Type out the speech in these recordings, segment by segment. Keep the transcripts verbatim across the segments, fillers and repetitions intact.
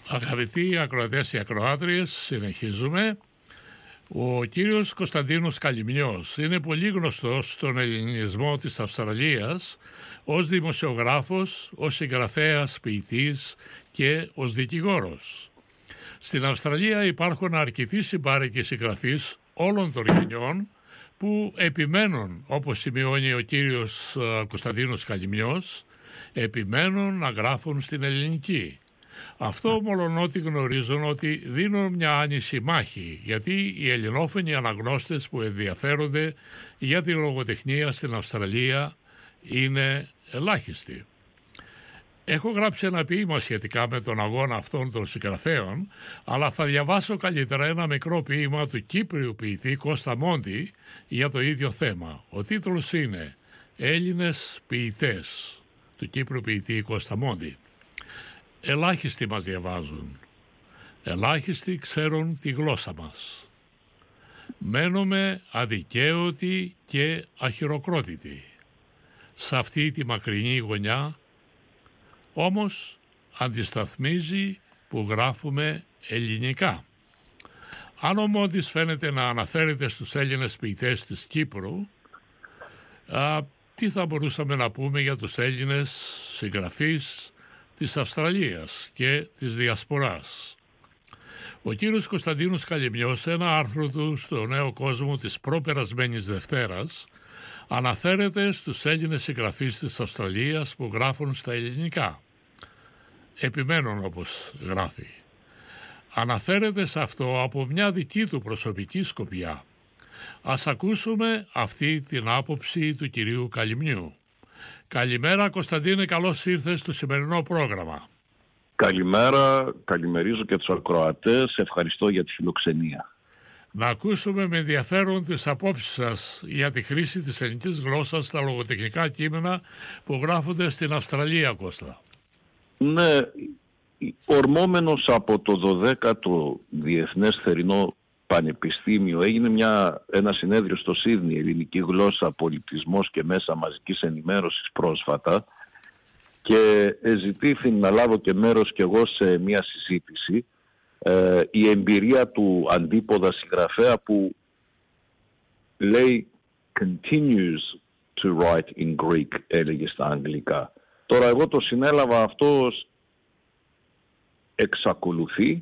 Αγαπητοί ακροατές και ακροάτριες, συνεχίζουμε. Ο κύριος Κωνσταντίνος Καλυμνιός είναι πολύ γνωστός στον ελληνισμό της Αυστραλίας ως δημοσιογράφος, ως συγγραφέας, ποιητής και ως δικηγόρος. Στην Αυστραλία υπάρχουν αρκετοί συμπάρικοι συγγραφείς όλων των γενιών που επιμένουν, όπως σημειώνει ο κύριος Κωνσταντίνος Καλυμνιός, επιμένουν να γράφουν στην ελληνική. Αυτό μολονότι γνωρίζουν ότι δίνουν μια άνηση μάχη, γιατί οι ελληνόφωνοι αναγνώστες που ενδιαφέρονται για τη λογοτεχνία στην Αυστραλία είναι ελάχιστοι. Έχω γράψει ένα ποίημα σχετικά με τον αγώνα αυτών των συγγραφέων, αλλά θα διαβάσω καλύτερα ένα μικρό ποίημα του Κύπριου ποιητή Κώστα Μόντι για το ίδιο θέμα. Ο τίτλος είναι «Έλληνες ποιητές» του Κύπριου ποιητή Κώστα Μόντι. Ελάχιστοι μας διαβάζουν, ελάχιστοι ξέρουν τη γλώσσα μας. Μένουμε αδικαίωτοι και αχειροκρότητοι σε αυτή τη μακρινή γωνιά, όμως αντισταθμίζει που γράφουμε ελληνικά. Αν ο Μόντις φαίνεται να αναφέρεται στους Έλληνες ποιητές της Κύπρου, α, τι θα μπορούσαμε να πούμε για τους Έλληνες συγγραφείς της Αυστραλίας και της Διασποράς. Ο κύριος Κωνσταντίνος Καλυμνιός, σε ένα άρθρο του στο Νέο Κόσμο της προπερασμένης Δευτέρας, αναφέρεται στους Έλληνες συγγραφείς της Αυστραλίας που γράφουν στα ελληνικά. Επιμένουν, όπως γράφει. Αναφέρεται σε αυτό από μια δική του προσωπική σκοπιά. Ας ακούσουμε αυτή την άποψη του κυρίου Καλυμνιού. Καλημέρα Κωνσταντίνε, καλώς ήρθες στο σημερινό πρόγραμμα. Καλημέρα, καλημερίζω και τους ακροατές, ευχαριστώ για τη φιλοξενία. Να ακούσουμε με ενδιαφέρον τις απόψεις σας για τη χρήση της ελληνικής γλώσσας στα λογοτεχνικά κείμενα που γράφονται στην Αυστραλία, Κώστα. Ναι, ορμόμενος από το δωδέκατο Διεθνές Θερινό Πανεπιστήμιο έγινε μια, ένα συνέδριο στο Σίδνεϊ, ελληνική γλώσσα, πολιτισμός και μέσα μαζικής ενημέρωσης πρόσφατα, και ζητήθη να λάβω και μέρος κι εγώ σε μια συζήτηση. Ε, η εμπειρία του αντίποδα συγγραφέα που λέει continues to write in Greek, έλεγε στα αγγλικά. Τώρα εγώ το συνέλαβα αυτό ως εξακολουθεί,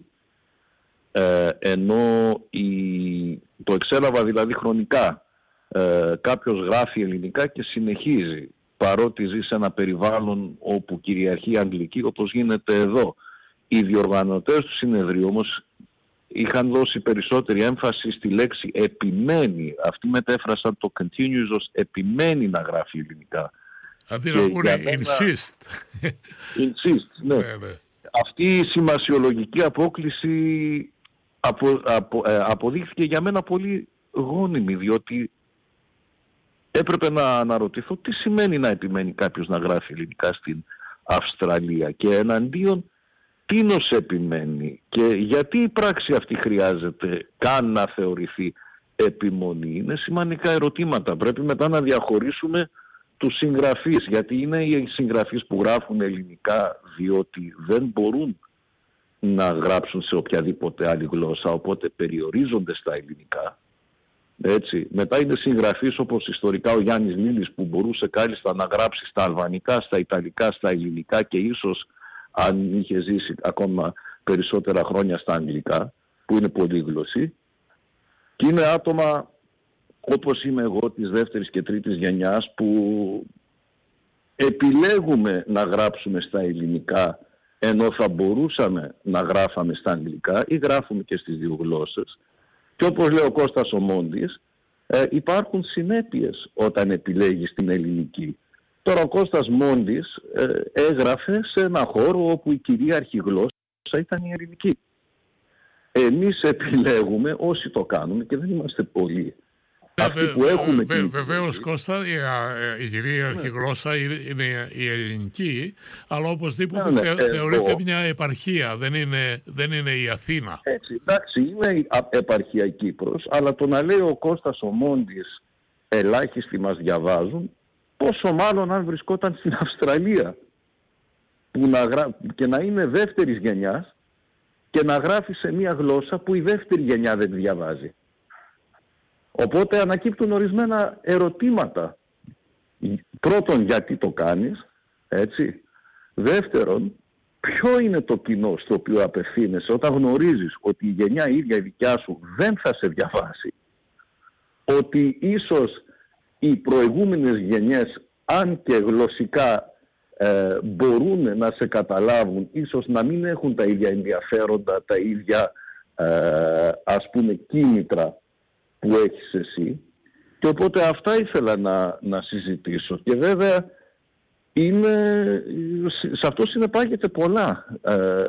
ε, ενώ η, το εξέλαβα δηλαδή χρονικά. Ε, κάποιος γράφει ελληνικά και συνεχίζει, παρότι ζει σε ένα περιβάλλον όπου κυριαρχεί η αγγλική, όπως γίνεται εδώ. Οι διοργανωτές του συνεδρίου όμως είχαν δώσει περισσότερη έμφαση στη λέξη επιμένει. Αυτοί μετέφρασαν το continuous ως επιμένει να γράφει ελληνικά. Αντί να πούνε insist. Insist, ναι. ναι, ναι. Αυτή η σημασιολογική απόκλιση απο, απο, ε, αποδείχθηκε για μένα πολύ γόνιμη, διότι έπρεπε να αναρωτηθώ τι σημαίνει να επιμένει κάποιος να γράφει ελληνικά στην Αυστραλία και εναντίον τίνος επιμένει και γιατί η πράξη αυτή χρειάζεται καν να θεωρηθεί επιμονή. Είναι σημαντικά ερωτήματα. Πρέπει μετά να διαχωρίσουμε τους συγγραφείς, γιατί είναι οι συγγραφείς που γράφουν ελληνικά διότι δεν μπορούν να γράψουν σε οποιαδήποτε άλλη γλώσσα, οπότε περιορίζονται στα ελληνικά. Έτσι. Μετά είναι συγγραφείς όπως ιστορικά ο Γιάννης Λίλης που μπορούσε κάλλιστα να γράψει στα αλβανικά, στα ιταλικά, στα ελληνικά και ίσως αν είχε ζήσει ακόμα περισσότερα χρόνια στα αγγλικά, που είναι πολύγλωσσοι. Και είναι άτομα όπως είμαι εγώ της δεύτερης και τρίτης γενιάς που επιλέγουμε να γράψουμε στα ελληνικά ενώ θα μπορούσαμε να γράφαμε στα αγγλικά ή γράφουμε και στις δύο γλώσσες. Και όπως λέει ο Κώστας ο Μόντις, ε, υπάρχουν συνέπειες όταν επιλέγεις την ελληνική. Τώρα ο Κώστας Μόντις ε, έγραφε σε ένα χώρο όπου η κυρίαρχη γλώσσα ήταν η ελληνική. Εμείς επιλέγουμε, όσοι το κάνουμε και δεν είμαστε πολλοί, αυτοί που έχουμε... Βε, βεβαίως Κώστα, η, η κυρίαρχη ναι. γλώσσα είναι η ελληνική, αλλά οπωσδήποτε ναι, ναι, θε, ε, θεωρείται ε, μια επαρχία, δεν είναι, δεν είναι η Αθήνα. Έτσι, εντάξει, είναι η επαρχία Κύπρος, αλλά το να λέει ο Κώστας ο Μόντις ελάχιστοι μας διαβάζουν, πόσο μάλλον αν βρισκόταν στην Αυστραλία που να γρα... και να είναι δεύτερης γενιάς και να γράφει σε μια γλώσσα που η δεύτερη γενιά δεν διαβάζει. Οπότε ανακύπτουν ορισμένα ερωτήματα. Πρώτον, γιατί το κάνεις, έτσι. Δεύτερον, ποιο είναι το κοινό στο οποίο απευθύνεσαι όταν γνωρίζεις ότι η γενιά ίδια η δικιά σου δεν θα σε διαβάσει. Ότι ίσως οι προηγούμενες γενιές, αν και γλωσσικά ε, μπορούν να σε καταλάβουν, ίσως να μην έχουν τα ίδια ενδιαφέροντα, τα ίδια ε, ας πούμε κίνητρα που έχεις εσύ. Και οπότε αυτά ήθελα να, να συζητήσω. Και βέβαια είναι, σε αυτό συνεπάγεται πολλά. Ε,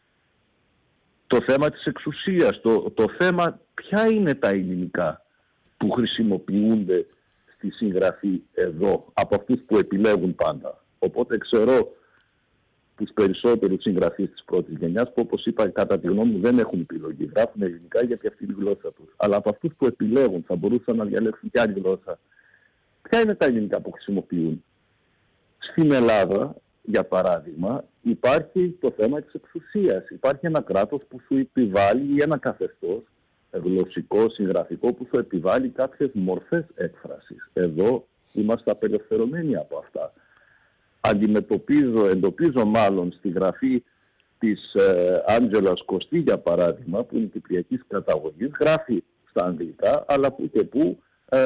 το θέμα της εξουσίας, το, το θέμα ποια είναι τα ελληνικά που χρησιμοποιούνται στη συγγραφή εδώ από αυτούς που επιλέγουν πάντα. Οπότε ξέρω τους περισσότερους συγγραφείς της πρώτης γενιάς που, όπως είπα, κατά τη γνώμη μου δεν έχουν επιλογή. Γράφουν ελληνικά γιατί αυτή είναι η γλώσσα τους. Αλλά από αυτούς που επιλέγουν, θα μπορούσαν να διαλέξουν και άλλη γλώσσα. Ποια είναι τα ελληνικά που χρησιμοποιούν? Στην Ελλάδα, για παράδειγμα, υπάρχει το θέμα της εξουσίας. Υπάρχει ένα κράτος που σου επιβάλλει, ή ένα καθεστώς γλωσσικό, συγγραφικό, που σου επιβάλλει κάποιες μορφές έκφρασης. Εδώ είμαστε απελευθερωμένοι από αυτά. Αντιμετωπίζω, εντοπίζω μάλλον στη γραφή της ε, Άντζελας Κωστή, για παράδειγμα, που είναι κυπριακής καταγωγής, γράφει στα αγγλικά, αλλά που και που ε,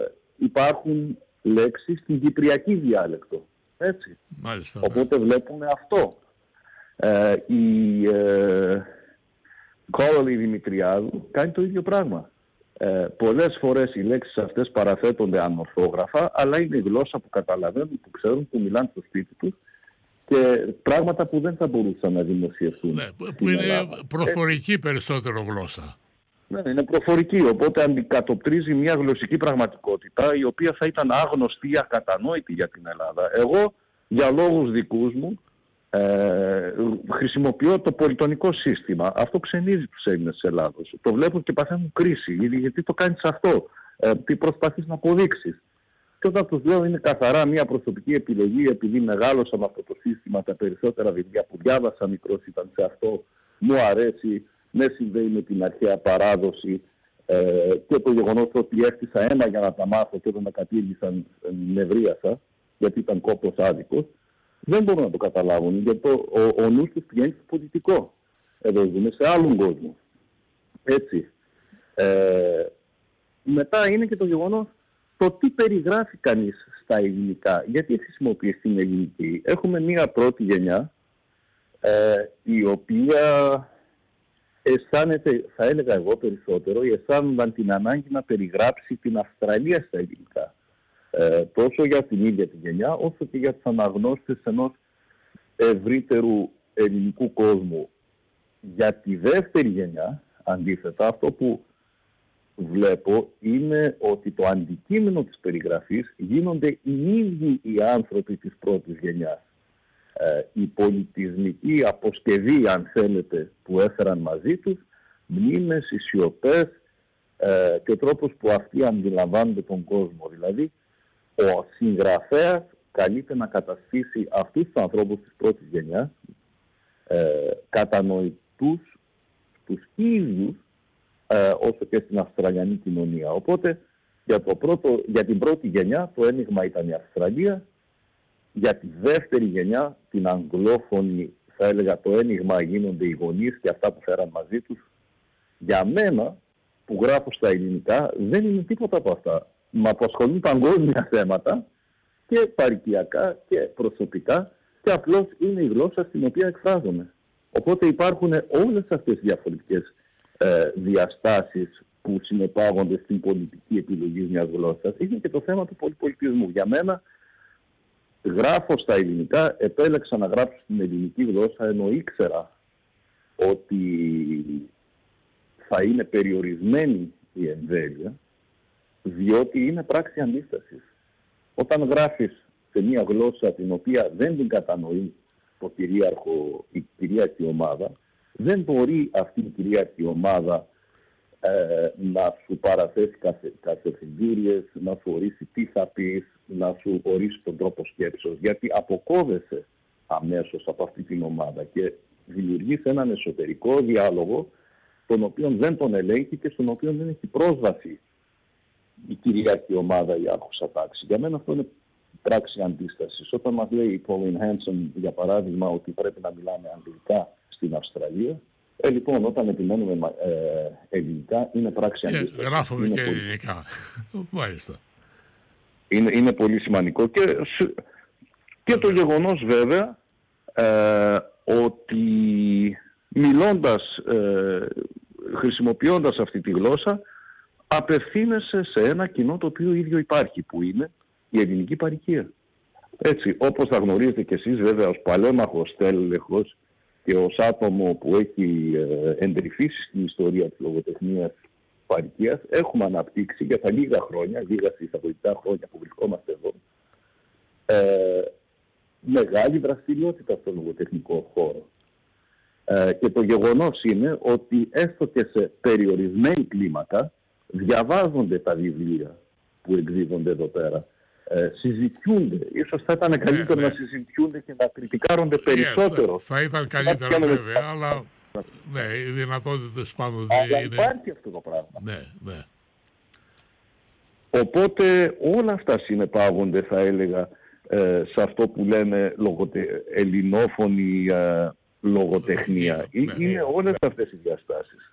υπάρχουν λέξεις στην κυπριακή διάλεκτο. Έτσι. Μάλιστα, οπότε ναι. Βλέπουμε αυτό. Ε, η ε, Κόρολη Δημητριάδου κάνει το ίδιο πράγμα. Ε, πολλές φορές οι λέξεις αυτές παραθέτονται ανορθόγραφα, αλλά είναι η γλώσσα που καταλαβαίνουν, που ξέρουν, που μιλάνε στο σπίτι τους και πράγματα που δεν θα μπορούσαν να δημοσιευτούν. Ναι, που είναι Ελλάδα. Προφορική ε, περισσότερο γλώσσα. Ναι, είναι προφορική, οπότε αντικατοπτρίζει μια γλωσσική πραγματικότητα η οποία θα ήταν άγνωστη, ακατανόητη για την Ελλάδα. Εγώ, για λόγους δικούς μου, Ε, χρησιμοποιώ το πολυτονικό σύστημα. Αυτό ξενίζει τους Έλληνες της Ελλάδος. Το βλέπουν και παθαίνουν κρίση. Γιατί το κάνεις αυτό, ε, τι προσπαθείς να αποδείξεις. Και όταν τους λέω είναι καθαρά μια προσωπική επιλογή, επειδή μεγάλωσα με αυτό το σύστημα, τα περισσότερα βιβλία που διάβασα μικρός ήταν σε αυτό, μου αρέσει, ναι, συνδέει με την αρχαία παράδοση ε, και το γεγονός ότι έφτιασα ένα για να τα μάθω και όταν τα κατήργησαν νευρίασα, γιατί ήταν κόπος άδικος. Δεν μπορούν να το καταλάβουν, γιατί το, ο, ο νους τους πηγαίνει στο πολιτικό. Εδώ ζούμε σε άλλον κόσμο. Έτσι. Ε, μετά είναι και το γεγονός το τι περιγράφει κανείς στα ελληνικά. Γιατί χρησιμοποιεί την ελληνική. Έχουμε μία πρώτη γενιά ε, η οποία αισθάνεται, θα έλεγα εγώ περισσότερο, αισθάνονταν την ανάγκη να περιγράψει την Αυστραλία στα ελληνικά. Ε, τόσο για την ίδια τη γενιά, όσο και για τους αναγνώστες ενός ευρύτερου ελληνικού κόσμου. Για τη δεύτερη γενιά, αντίθετα, αυτό που βλέπω είναι ότι το αντικείμενο της περιγραφής γίνονται οι ίδιοι οι άνθρωποι της πρώτης γενιάς. Ε, η πολιτισμική αποσκευή, αν θέλετε, που έφεραν μαζί τους, μνήμες, οι σιωπές ε, και ο τρόπος που αυτοί αντιλαμβάνονται τον κόσμο. Δηλαδή, ο συγγραφέας καλείται να καταστήσει αυτούς τους ανθρώπους της πρώτης γενιάς ε, κατανοητούς τους ίδιους ε, όσο και στην Αυστραλιανή κοινωνία. Οπότε για, το πρώτο, για την πρώτη γενιά το ένιγμα ήταν η Αυστραλία, για τη δεύτερη γενιά την αγγλόφωνη θα έλεγα το ένιγμα γίνονται οι γονείς και αυτά που φέραν μαζί τους. Για μένα που γράφω στα ελληνικά δεν είναι τίποτα από αυτά. Μ' απασχολούν παγκόσμια θέματα και παροικιακά και προσωπικά και απλώς είναι η γλώσσα στην οποία εκφράζομαι. Οπότε υπάρχουν όλες αυτές οι διαφορετικές ε, διαστάσεις που συνεπάγονται στην πολιτική επιλογή μιας γλώσσας. Είναι και το θέμα του πολυπολιτισμού. Για μένα γράφω στα ελληνικά, επέλεξα να γράψω στην ελληνική γλώσσα ενώ ήξερα ότι θα είναι περιορισμένη η εμβέλεια, διότι είναι πράξη αντίστασης. Όταν γράφεις σε μια γλώσσα την οποία δεν την κατανοεί το κυρίαρχο, η κυρίαρχη ομάδα, δεν μπορεί αυτή η κυρίαρχη ομάδα ε, να σου παραθέσει καθευθυντήριες, να σου ορίσει τι θα πεις, να σου ορίσει τον τρόπο σκέψεως, γιατί αποκόβεσαι αμέσως από αυτή την ομάδα και δημιουργήσει έναν εσωτερικό διάλογο, τον οποίο δεν τον ελέγχει και στον οποίο δεν έχει πρόσβαση η κυρίαρχη ομάδα, η άρχουσα τάξη. Για μένα αυτό είναι πράξη αντίστασης. Όταν μας λέει η Pauline Hanson, για παράδειγμα, ότι πρέπει να μιλάμε αγγλικά στην Αυστραλία, ε, λοιπόν, όταν επιμένουμε ε, ελληνικά, είναι πράξη αντίστασης. Γράφουμε είναι και πολύ... ελληνικά. Μάλιστα. Είναι, είναι πολύ σημαντικό. Και, και το γεγονός βέβαια ε, ότι μιλώντας, ε, χρησιμοποιώντας αυτή τη γλώσσα, απευθύνεσαι σε ένα κοινό το οποίο ίδιο υπάρχει, που είναι η ελληνική παροικία. Έτσι, όπως θα γνωρίζετε κι εσείς βέβαια ως παλέμαχος τέλεχος και ως άτομο που έχει ε, εντρυφήσει στην ιστορία της λογοτεχνίας παροικίας, έχουμε αναπτύξει για τα λίγα χρόνια, λίγα εισαγωγικά χρόνια που βρισκόμαστε εδώ, ε, μεγάλη δραστηριότητα στο λογοτεχνικό χώρο. Ε, και το γεγονός είναι ότι έστω και σε περιορισμένη κλίμακα διαβάζονται τα βιβλία που εκδίδονται εδώ πέρα. Ε, συζητιούνται. Ίσως θα ήταν καλύτερο ναι, ναι. να συζητιούνται και να κριτικάρονται περισσότερο. Yeah, θα, θα ήταν καλύτερο βέβαια, αλλά ναι, οι δυνατότητες πάντοτε αλλά είναι... υπάρχει αυτό το πράγμα. Ναι, ναι. Οπότε όλα αυτά συνεπάγονται, θα έλεγα, ε, σε αυτό που λέμε λογοτε... ελληνόφωνη ε, λογοτεχνία. Ναι, είναι ναι. όλες αυτές οι διαστάσεις.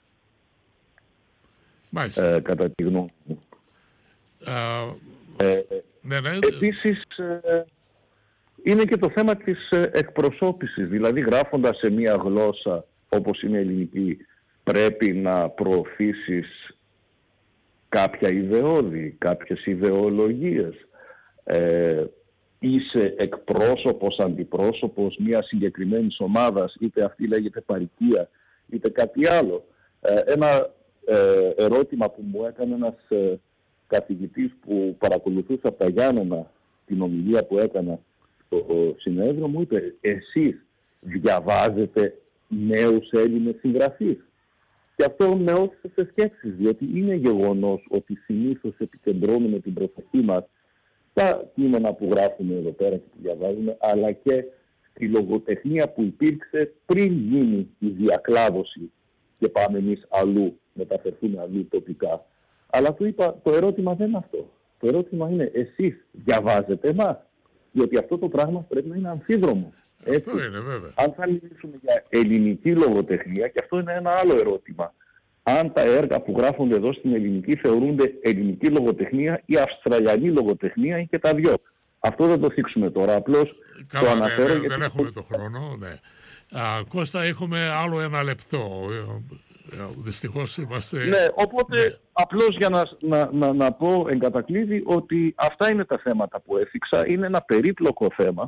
Μάλιστα. Ε, κατά τη γνώμη μου. Uh, ε, ναι, ναι. Επίσης, ε, είναι και το θέμα της ε, εκπροσώπησης. Δηλαδή, γράφοντας σε μία γλώσσα όπως είναι ελληνική, πρέπει να προωθήσεις κάποια ιδεώδη, κάποιες ιδεολογίες. Ε, είσαι εκπρόσωπος, αντιπρόσωπος μιας συγκεκριμένης ομάδας, είτε αυτή λέγεται παροικία, είτε κάτι άλλο. Ε, ένα ε, ερώτημα που μου έκανε ένας ε, καθηγητής που παρακολουθούσε από τα Γιάννενα την ομιλία που έκανα στο συνέδριο, μου είπε, εσείς διαβάζετε νέους Έλληνες συγγραφείς? Και αυτό με όθησε σε σκέψεις, διότι είναι γεγονός ότι συνήθως επικεντρώνουμε την προσοχή μας στα κείμενα που γράφουμε εδώ πέρα και που διαβάζουμε, αλλά και στη λογοτεχνία που υπήρξε πριν γίνει η διακλάδωση και πάμε εμείς αλλού, μεταφερθούμε αλλού τοπικά. Αλλά του είπα, το ερώτημα δεν είναι αυτό. Το ερώτημα είναι, εσείς διαβάζετε εμάς? Διότι αυτό το πράγμα πρέπει να είναι αμφίδρομο. Αυτό είναι βέβαια. Αν θα μιλήσουμε για ελληνική λογοτεχνία, και αυτό είναι ένα άλλο ερώτημα, αν τα έργα που γράφονται εδώ στην ελληνική θεωρούνται ελληνική λογοτεχνία ή αυστραλιανή λογοτεχνία ή και τα δυο. Αυτό δεν το θίξουμε τώρα, απλώς Καλά, το αναφέρω. Ναι, γιατί δεν έχουμε το χρόνο, ναι. Α, Κώστα, έχουμε άλλο ένα λεπτό. Δυστυχώς είμαστε... Ναι, οπότε ναι. απλώς για να, να, να, να πω εν κατακλείδη ότι αυτά είναι τα θέματα που έφυξα. Είναι ένα περίπλοκο θέμα.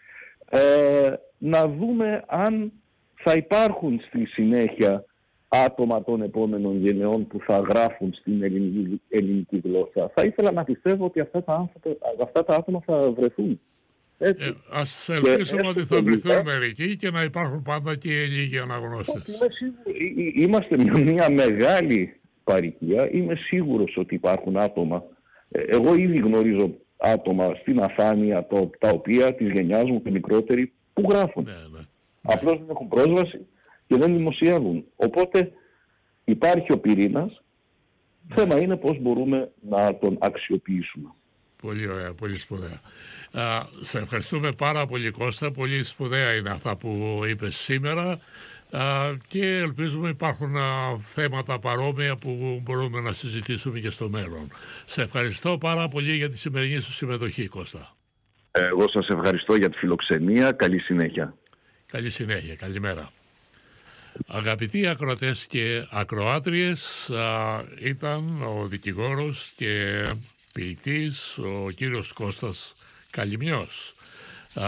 Ε, να δούμε αν θα υπάρχουν στη συνέχεια άτομα των επόμενων γενεών που θα γράφουν στην ελληνική, ελληνική γλώσσα. Θα ήθελα να πιστεύω ότι αυτά τα, άνθρωποι, αυτά τα άτομα θα βρεθούν. Έτσι. Ε, ας ελπίσουμε ότι θα βρεθούν μερικοί και να υπάρχουν πάντα και οι λίγοι αναγνώστες. Είμαστε μια μεγάλη παροικία. Είμαι σίγουρος ότι υπάρχουν άτομα. Εγώ ήδη γνωρίζω άτομα στην αφάνεια το, τα οποία της γενιάς μου και μικρότεροι που γράφουν. Ναι, ναι, ναι. Απλώς δεν έχουν πρόσβαση και δεν δημοσιεύουν. Οπότε υπάρχει ο πυρήνας. Ναι. Θέμα είναι πώς μπορούμε να τον αξιοποιήσουμε. Πολύ ωραία, πολύ σπουδαία. Α, σε ευχαριστούμε πάρα πολύ, Κώστα. Πολύ σπουδαία είναι αυτά που είπες σήμερα. Α, και ελπίζουμε υπάρχουν α, θέματα παρόμοια που μπορούμε να συζητήσουμε και στο μέλλον. Σε ευχαριστώ πάρα πολύ για τη σημερινή σου συμμετοχή, Κώστα. Εγώ σας ευχαριστώ για τη φιλοξενία. Καλή συνέχεια. Καλή συνέχεια. Καλημέρα. Αγαπητοί ακροατές και ακροάτριες, α, ήταν ο δικηγόρος και ποιητής ο κύριος Κώστας Καλυμνιός. Α,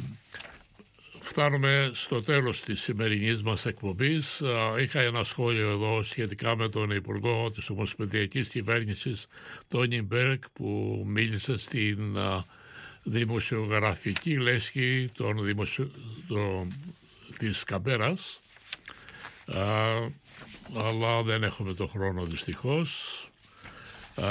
φτάνουμε στο τέλος της σημερινής μας εκπομπής. Α, είχα ένα σχόλιο εδώ σχετικά με τον Υπουργό της Ομοσπονδιακής Κυβέρνησης Τόνι Μπέρκ, που μίλησε στην α, δημοσιογραφική λέσχη των δημοσιο... το... της Καμπέρας, α, αλλά δεν έχουμε το χρόνο δυστυχώς. Α,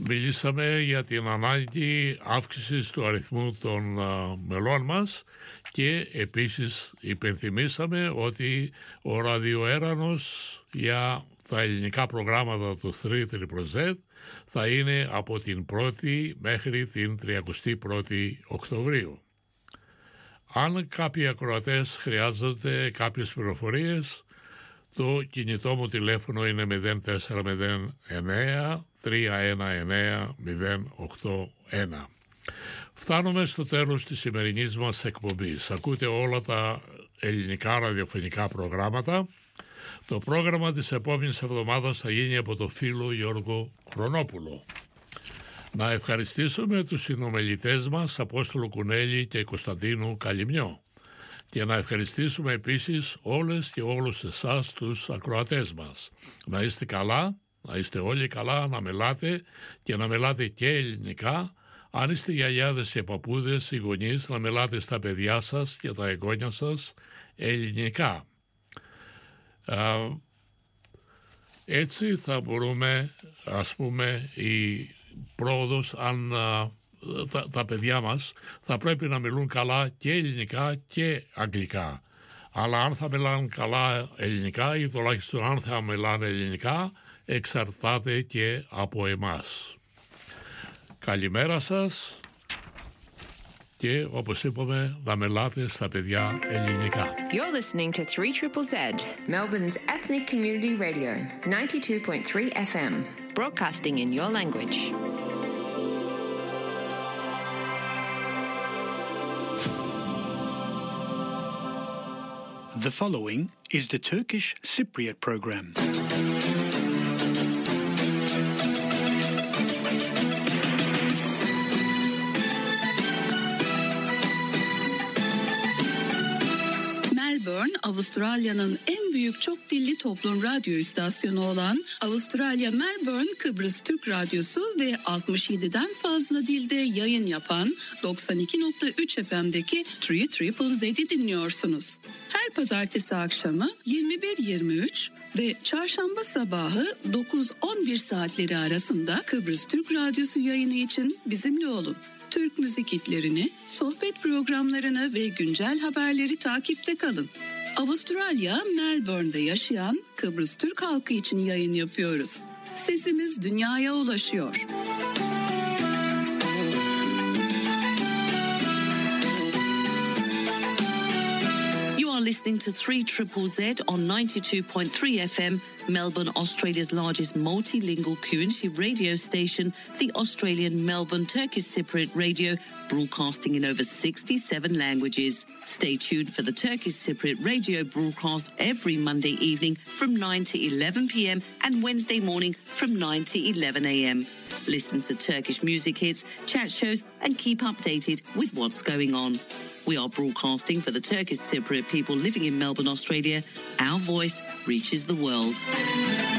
Μιλήσαμε για την ανάγκη αύξησης του αριθμού των α, μελών μας Και επίσης υπενθυμίσαμε ότι ο ραδιοέρανος για τα ελληνικά προγράμματα του θρι ζετ θα είναι από την πρώτη μέχρι την τριαντάτη πρώτη Οκτωβρίου. Αν κάποιοι ακροατές χρειάζονται κάποιες πληροφορίες, το κινητό μου τηλέφωνο είναι μηδέν τέσσερα μηδέν εννέα τρία ένα εννέα μηδέν οκτώ ένα. Φτάνουμε στο τέλος της σημερινής μας εκπομπής. Ακούτε όλα τα ελληνικά ραδιοφωνικά προγράμματα. Το πρόγραμμα της επόμενης εβδομάδας θα γίνει από το φίλο Γιώργο Χρονόπουλο. Να ευχαριστήσουμε τους συνομιλητές μας Απόστολο Κουνέλη και Κωνσταντίνου Καλυμνιό και να ευχαριστήσουμε επίσης όλες και όλους εσάς τους ακροατές μας. Να είστε καλά, να είστε όλοι καλά, να μιλάτε και να μιλάτε και ελληνικά. Αν είστε γιαγιάδες και παππούδες ή γονείς, να μιλάτε στα παιδιά σας και τα εγγόνια σας ελληνικά. Α, έτσι θα μπορούμε, ας πούμε, η πρόοδος, αν α, τα, τα παιδιά μας θα πρέπει να μιλούν καλά και ελληνικά και αγγλικά. Αλλά αν θα μιλάνε καλά ελληνικά ή τουλάχιστον αν θα μιλάνε ελληνικά, εξαρτάται και από εμάς. Καλημέρα σας και όπως είπαμε να μιλάτε στα παιδιά ελληνικά. You're listening to three Z Z, Melbourne's ethnic community radio, ninety-two point three F M, broadcasting in your language. The following is the Turkish Cypriot program. Melbourne, Avustralya'nın en büyük çok dilli toplum radyo istasyonu olan Avustralya Melbourne Kıbrıs Türk Radyosu ve altmış yediden fazla dilde yayın yapan doksan iki nokta üç F M'deki üç Z'yi dinliyorsunuz. Her pazartesi akşamı yirmi bir yirmi üç ve çarşamba sabahı dokuz on bir saatleri arasında Kıbrıs Türk Radyosu yayını için bizimle olun. Türk müzik hitlerini, sohbet programlarını ve güncel haberleri takipte kalın. Avustralya, Melbourne'de yaşayan Kıbrıs Türk halkı için yayın yapıyoruz. Sesimiz dünyaya ulaşıyor. Listening to three Z Z on ninety-two point three F M, Melbourne, Australia's largest multilingual community radio station, the Australian Melbourne Turkish Cypriot Radio, broadcasting in over sixty-seven languages. Stay tuned for the Turkish Cypriot Radio broadcast every Monday evening from nine to eleven p m and Wednesday morning from nine to eleven a m. Listen to Turkish music hits, chat shows, and keep updated with what's going on. We are broadcasting for the Turkish Cypriot people living in Melbourne, Australia. Our voice reaches the world.